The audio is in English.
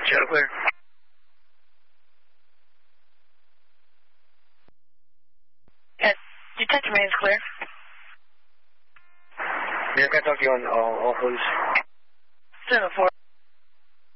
Channel clear. Yes, detector main is clear. Yeah, can I talk to you on all, please? 7-4.